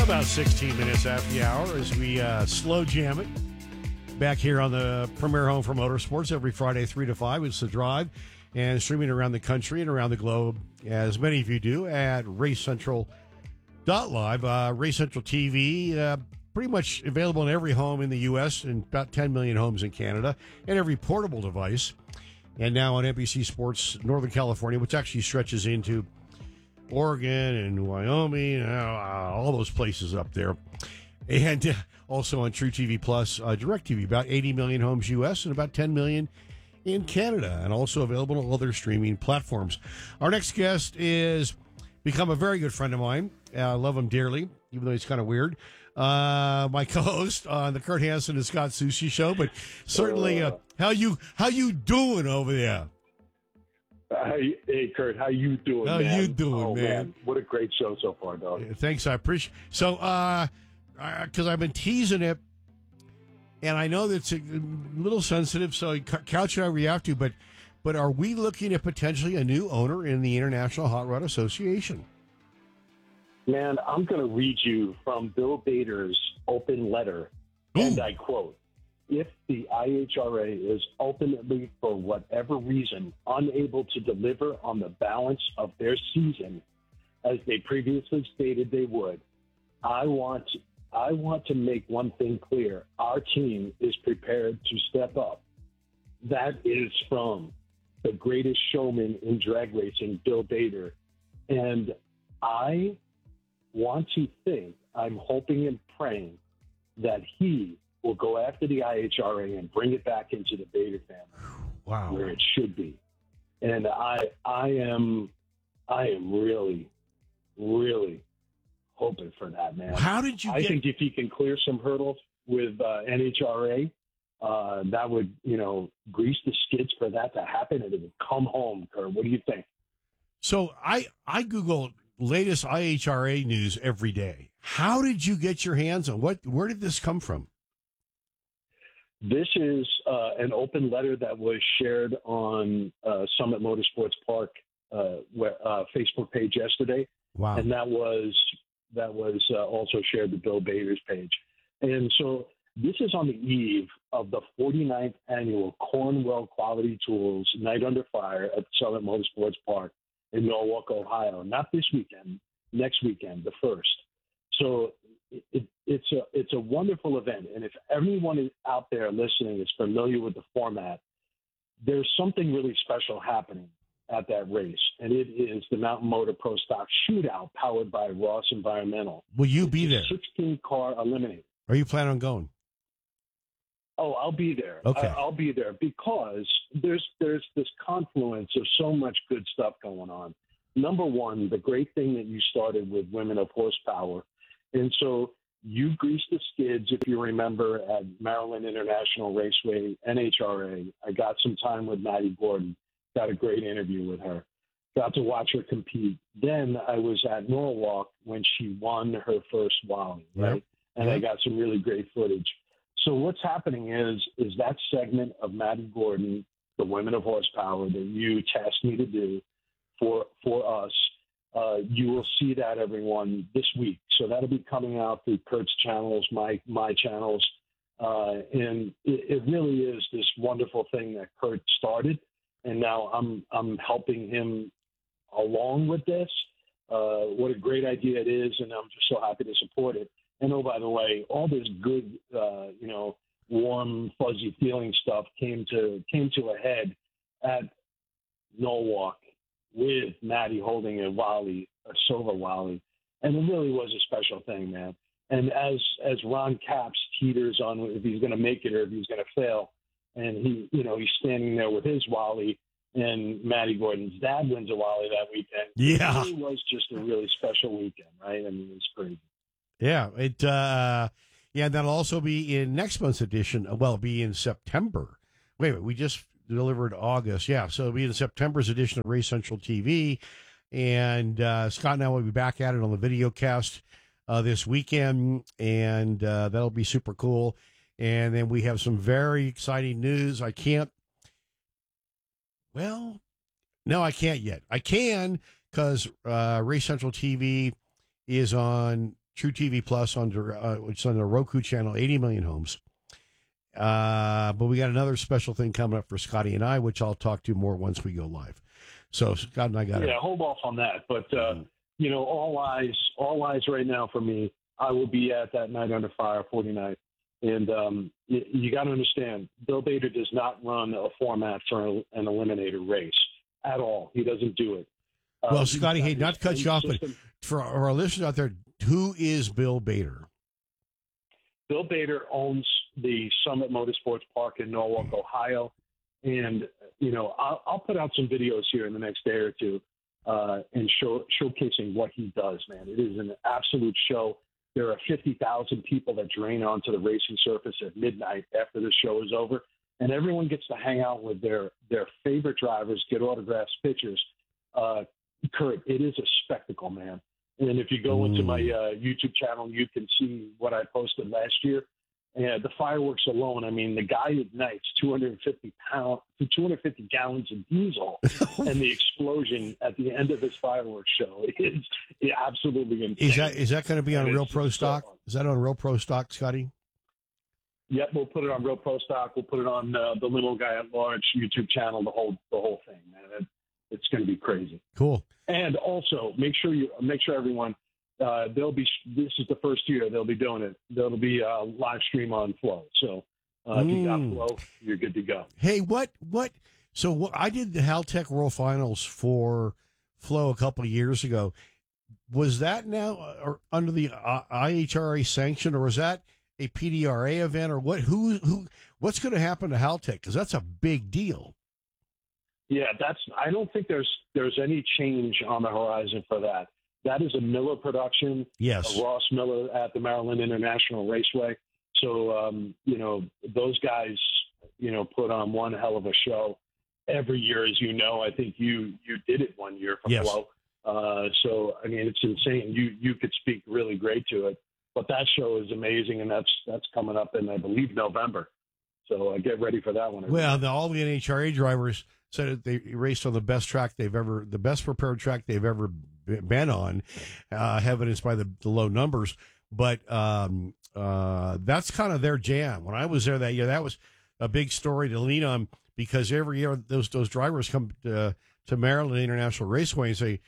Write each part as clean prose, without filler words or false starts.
About 16 minutes after the hour as we slow jam it. Back here on the premier home for motorsports every Friday, 3 to 5. It's The Drive and streaming around the country and around the globe, as many of you do, at racecentral.live. Race Central TV, pretty much available in every home in the U.S. and about 10 million homes in Canada, and every portable device. And now on NBC Sports Northern California, which actually stretches into Oregon and Wyoming, all those places up there. And also on True TV Plus, DirecTV, about 80 million homes U.S. and about 10 million in Canada, and also available on other streaming platforms. Our next guest is become a very good friend of mine. I love him dearly, even though he's kind of weird. My co-host on the Kurt Hansen and Scott Sushi show, but certainly, how you doing over there? Hey, Kurt, how you doing, How man? you doing, man? What a great show so far, dog. Thanks, I appreciate. So, because I've been teasing it, and I know that's a little sensitive, so couch it however you have to. But are we looking at potentially a new owner in the International Hot Rod Association? Man, I'm going to read you from Bill Bader's open letter, and I quote, "If the IHRA is ultimately, for whatever reason, unable to deliver on the balance of their season, as they previously stated they would, I want to make one thing clear. Our team is prepared to step up." That is from the greatest showman in drag racing, Bill Bader. And I want to think, I'm hoping and praying that he will go after the IHRA and bring it back into the Bader family. Wow. Where it should be. And I am really, really hoping for that, man. How did you I think if he can clear some hurdles with NHRA, that would, grease the skids for that to happen, and it would come home, Kurt. What do you think? So I Google latest IHRA news every day. How did you get your hands on where did this come from? This is an open letter that was shared on Summit Motorsports Park Facebook page yesterday. Wow. And that was also shared to Bill Bader's page. And so this is on the eve of the 49th annual Cornwell Quality Tools Night Under Fire at Summit Motorsports Park in Norwalk, Ohio. Not this weekend, next weekend, the 1st. So it's a wonderful event. And if everyone out there listening is familiar with the format, there's something really special happening at that race. And it is the Mountain Motor Pro Stock Shootout powered by Ross Environmental. Will you be there? 16-car eliminator. Are you planning on going? Oh, I'll be there. Okay. I'll be there because there's this confluence of so much good stuff going on. Number one, the great thing that you started with Women of Horsepower. And so you greased the skids, if you remember, at Maryland International Raceway, NHRA. I got some time with Maddie Gordon. Got a great interview with her. Got to watch her compete. Then I was at Norwalk when she won her first Wally, right? Yep. And I got some really great footage. So what's happening is that segment of Maddie Gordon, the Women of Horsepower, that you tasked me to do for us, you will see that, everyone, this week. So that'll be coming out through Kurt's channels, my channels. And it really is this wonderful thing that Kurt started. And now I'm helping him along with this. What a great idea it is. And I'm just so happy to support it. And oh, by the way, all this good, warm, fuzzy feeling stuff came to a head at Norwalk with Maddie holding a Wally, a silver Wally. And it really was a special thing, man. And as Ron Capps teeters on if he's going to make it or if he's going to fail, and he's standing there with his Wally, and Maddie Gordon's dad wins a Wally that weekend. Yeah. It really was just a really special weekend, right? I mean, it was crazy. Yeah, that'll also be in next month's edition. Well, be in September. Wait, we just delivered August. Yeah, so it'll be in September's edition of Race Central TV. And Scott and I will be back at it on the video cast this weekend, and that'll be super cool. And then we have some very exciting news. I can't yet. I can because Race Central TV is on True TV Plus which is on the Roku channel, 80 million homes. But we got another special thing coming up for Scotty and I, which I'll talk to more once we go live. So Scott and I got hold off on that. But all eyes right now for me. I will be at that Night Under Fire 49th. And you got to understand, Bill Bader does not run a format for an eliminator race at all. He doesn't do it. Well, Scotty, hey, not to cut you off, but for our listeners out there, who is Bill Bader? Bill Bader owns the Summit Motorsports Park in Norwalk, Ohio. And, I'll put out some videos here in the next day or two and showcasing what he does, man. It is an absolute show. There are 50,000 people that drain onto the racing surface at midnight after the show is over, and everyone gets to hang out with their favorite drivers, get autographs, pictures. Kurt, it is a spectacle, man. And if you go into my YouTube channel, you can see what I posted last year. And the fireworks alone, I mean, the guy ignites 250 gallons of diesel, and the explosion at the end of his fireworks show is absolutely insane. Is that going to be on Real Pro Stock? Is that on Real Pro Stock, Scotty? Yep, we'll put it on Real Pro Stock. We'll put it on the Little Guy at Large YouTube channel. The whole thing, man. It's going to be crazy. Cool. And also, make sure everyone. This is the first year they'll be doing it. There'll be a live stream on Flow. So if you got Flow, you're good to go. Hey, So I did the Haltech World Finals for Flow a couple of years ago. Was that now under the IHRA sanction, or was that a PDRA event, or what? What's going to happen to Haltech? Because that's a big deal. Yeah, I don't think there's any change on the horizon for that. That is a Miller production. Yes. Ross Miller at the Maryland International Raceway. So, those guys, put on one hell of a show every year, as you know. I think you did it one year for Flow. So, I mean, it's insane. You could speak really great to it. But that show is amazing, and that's coming up in, I believe, November. So get ready for that one. Well, all the NHRA drivers said that they raced on the best prepared track they've ever been on, evidenced by the low numbers. But that's kind of their jam. When I was there that year, that was a big story to lean on, because every year those drivers come to Maryland International Raceway and say,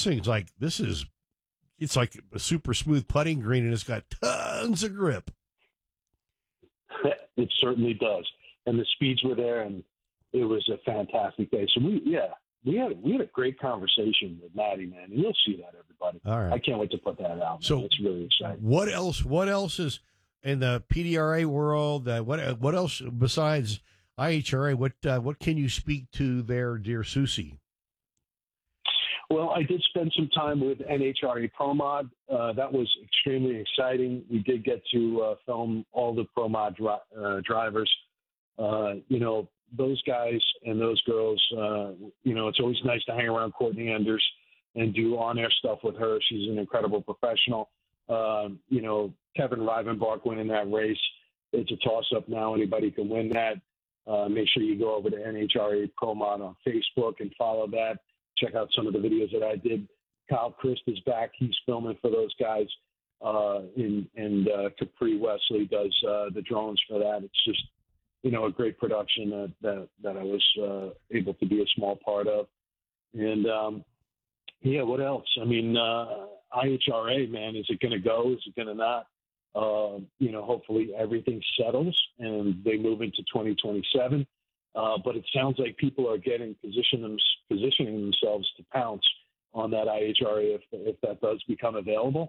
it's like a super smooth putting green, and it's got tons of grip. It certainly does. And the speeds were there, and it was a fantastic day. So we had a great conversation with Maddie, man. And you'll see that, everybody. All right. I can't wait to put that out. So it's really exciting. What else is in the PDRA world? What else besides IHRA? What can you speak to there, dear Susie? Well, I did spend some time with NHRA Pro Mod. That was extremely exciting. We did get to film all the Pro Mod drivers. Those guys and those girls, it's always nice to hang around Courtney Enders and do on-air stuff with her. She's an incredible professional. Kevin Rivenbark winning that race. It's a toss-up now. Anybody can win that. Make sure you go over to NHRA Pro Mod on Facebook and follow that. Check out some of the videos that I did. Kyle Christ is back. He's filming for those guys. And Capri Wesley does the drones for that. It's just, a great production that I was able to be a small part of. And, what else? I mean, IHRA, man, is it going to go? Is it going to not? Hopefully everything settles and they move into 2027. But it sounds like people are positioning themselves to pounce on that IHRA if that does become available.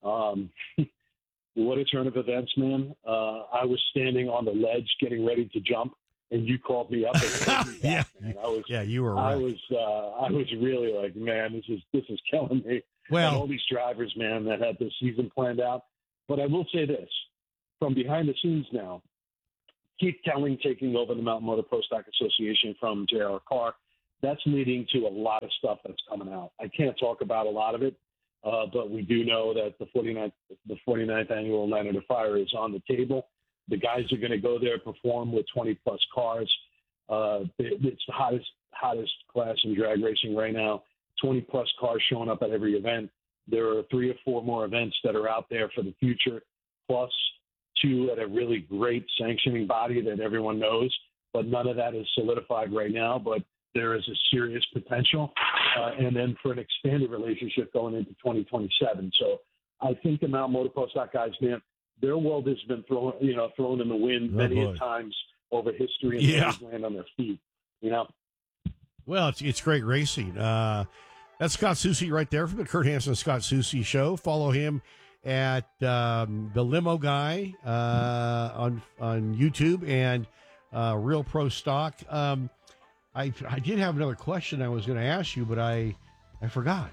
What a turn of events, man. I was standing on the ledge getting ready to jump, and you called me up. And yeah, man. You were right. I was really like, man, this is killing me. Well, and all these drivers, man, that had this season planned out. But I will say this, from behind the scenes now, Keith Kelling taking over the Mountain Motor Pro Stock Association from J.R. Carr, that's leading to a lot of stuff that's coming out. I can't talk about a lot of it, but we do know that the 49th annual Night Under Fire is on the table. The guys are going to go there, perform with 20-plus cars. It's the hottest class in drag racing right now. 20-plus cars showing up at every event. There are 3 or 4 more events that are out there for the future, plus 2 at a really great sanctioning body that everyone knows, but none of that is solidified right now. But there is a serious potential, and then for an expanded relationship going into 2027. So I think the Mount Motocross guys, man, their world has been thrown in the wind many a times over history, and they land on their feet. Well, it's great racing. That's Scott Soucy right there from the Kurt Hansen Scott Soucy Show. Follow him at the Limo Guy on YouTube and Real Pro Stock. I did have another question I was going to ask you, but I forgot.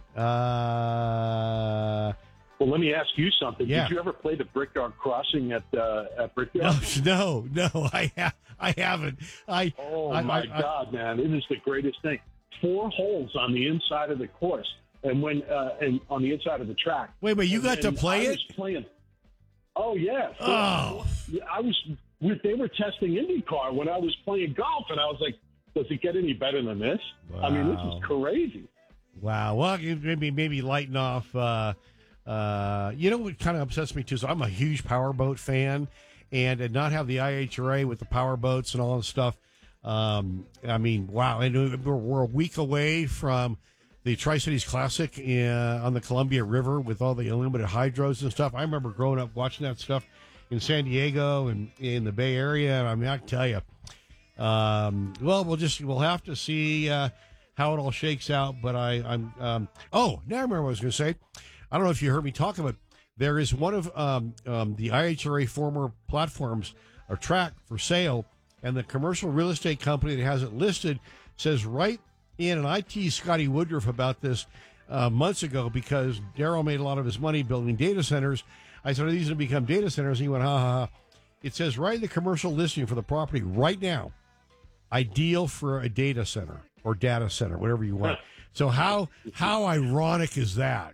Well, let me ask you something. Yeah. Did you ever play the Brickyard Crossing at Brickyard? No, I haven't. My God, man, it is the greatest thing. 4 holes on the inside of the course, and on the inside of the track. Wait, you got to play it? I was playing. Oh yeah. Oh. They were testing IndyCar when I was playing golf, and I was like, does it get any better than this? Wow. I mean, this is crazy. Wow. Well, maybe lighten off. What kind of upsets me too is I'm a huge powerboat fan, and not have the IHRA with the powerboats and all this stuff. Wow. And we're a week away from the Tri-Cities Classic on the Columbia River with all the unlimited hydros and stuff. I remember growing up watching that stuff in San Diego and in the Bay Area. I mean, I can tell you. We'll have to see how it all shakes out. But now I remember what I was going to say. I don't know if you heard me talk about it. There is one of the IHRA former platforms or track for sale, and the commercial real estate company that has it listed says right in, and I teased Scotty Woodruff about this months ago because Darrell made a lot of his money building data centers. I said, are these going to become data centers? And he went, ha, ha, ha. It says right in the commercial listing for the property right now, ideal for a data center or data center, whatever you want. So how ironic is that?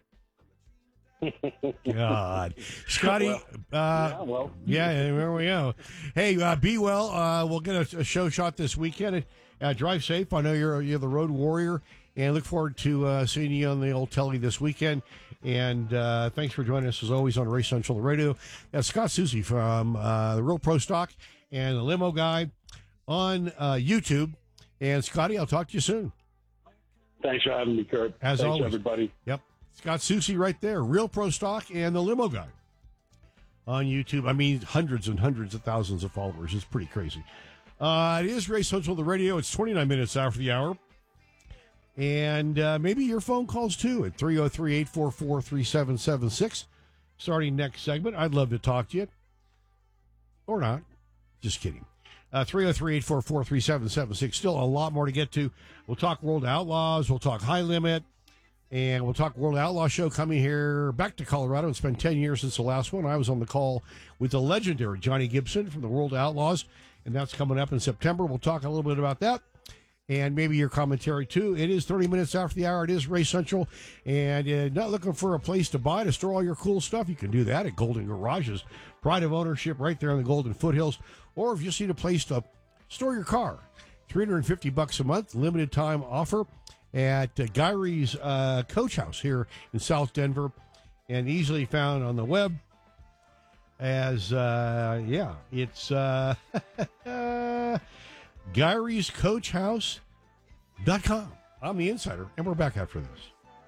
God, Scotty. There we go. Hey, be well. We'll get a show shot this weekend. Drive safe. I know you're the road warrior, and look forward to seeing you on the old telly this weekend. And thanks for joining us as always on Race Central Radio. That's Scott Soucy from the Real Pro Stock and the Limo Guy on YouTube. And Scotty, I'll talk to you soon. Thanks for having me, Kurt. As always, everybody. Yep. Scott Soucy right there, Real Pro Stock and the Limo Guy on YouTube. I mean, hundreds and hundreds of thousands of followers. It's pretty crazy. It is Race Central, the radio. It's 29 minutes after the hour. And maybe your phone calls, too, at 303-844-3776. Starting next segment. I'd love to talk to you. Or not. Just kidding. 303-844-3776. Still a lot more to get to. We'll talk World Outlaws. We'll talk High Limit. And we'll talk World Outlaw Show coming here back to Colorado. It's been 10 years since the last one. I was on the call with the legendary Johnny Gibson from the World Outlaws, and that's coming up in September. We'll talk a little bit about that and maybe your commentary, too. It is 30 minutes after the hour. It is Race Central, and not looking for a place to buy, to store all your cool stuff. You can do that at Golden Garages. Pride of ownership right there in the Golden Foothills. Or if you just need a place to store your car, $350 a month, limited time offer at Gyrie's Coach House here in South Denver, and easily found on the web as, it's GyriesCoachHouse.com. I'm the Insider, and we're back after this.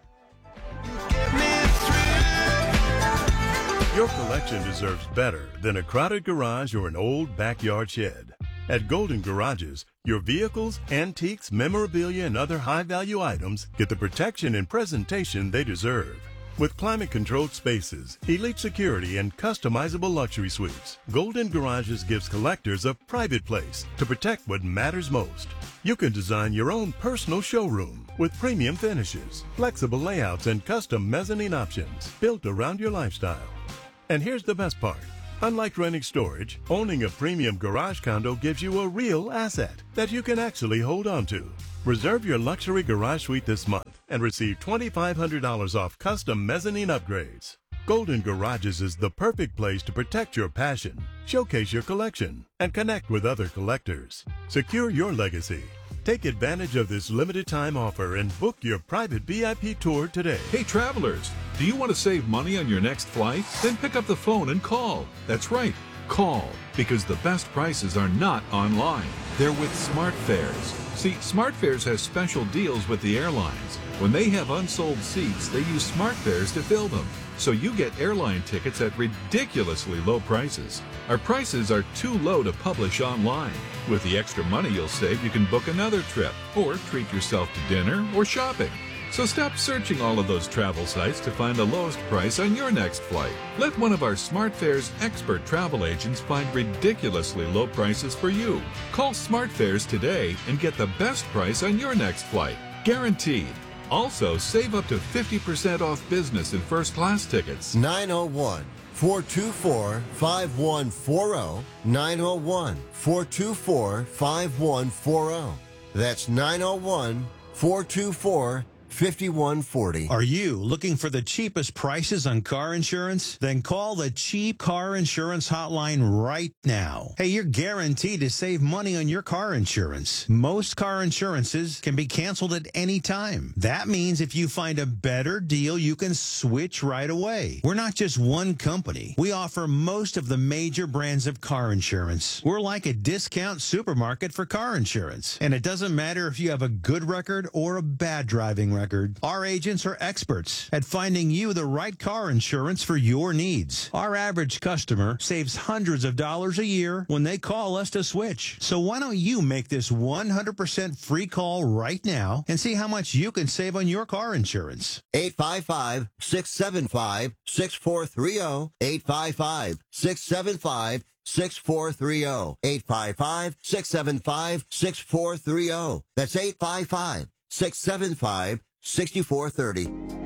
Your collection deserves better than a crowded garage or an old backyard shed. At Golden Garages, your vehicles, antiques, memorabilia, and other high-value items get the protection and presentation they deserve. With climate-controlled spaces, elite security, and customizable luxury suites, Golden Garages gives collectors a private place to protect what matters most. You can design your own personal showroom with premium finishes, flexible layouts, and custom mezzanine options built around your lifestyle. And here's the best part. Unlike renting storage, owning a premium garage condo gives you a real asset that you can actually hold on to. Reserve your luxury garage suite this month and receive $2,500 off custom mezzanine upgrades. Golden Garages is the perfect place to protect your passion, showcase your collection, and connect with other collectors. Secure your legacy. Take advantage of this limited time offer and book your private VIP tour today. Hey travelers, Do you want to save money on your next flight? Then pick up the phone and call. That's right, call, because the best prices are not online. They're with SmartFares. See, SmartFares has special deals with the airlines. When they have unsold seats, they use SmartFares to fill them. So you get airline tickets at ridiculously low prices. Our prices are too low to publish online. With the extra money you'll save, you can book another trip or treat yourself to dinner or shopping. So stop searching all of those travel sites to find the lowest price on your next flight. Let one of our SmartFares expert travel agents find ridiculously low prices for you. Call SmartFares today and get the best price on your next flight. Guaranteed. Also, save up to 50% off business and first class tickets. 901-424-5140. 901-424-5140. That's 901-424-5140. Are you looking for the cheapest prices on car insurance? Then call the Cheap Car Insurance Hotline right now. Hey, you're guaranteed to save money on your car insurance. Most car insurances can be canceled at any time. That means if you find a better deal, you can switch right away. We're not just one company. We offer most of the major brands of car insurance. We're like a discount supermarket for car insurance. And it doesn't matter if you have a good record or a bad driving record. Our agents are experts at finding you the right car insurance for your needs. Our average customer saves hundreds of dollars a year when they call us to switch. So why don't you make this 100% free call right now and see how much you can save on your car insurance? 855-675-6430. 855-675-6430. 855-675-6430. That's 855-675-6430.